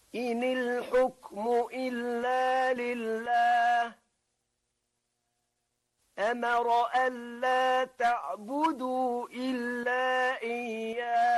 إن الحكم إلا لله أمر ألا تعبدوا إلا إياه